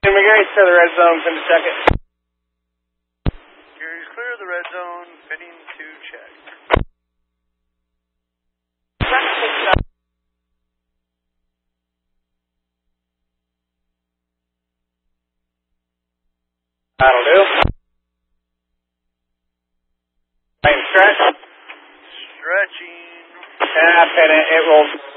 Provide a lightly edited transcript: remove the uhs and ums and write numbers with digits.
McGarry's clear the red zone, send to check it. Gary's clear the red zone, fitting to check. That'll do. Same stretch. Stretching. Pin it rolls.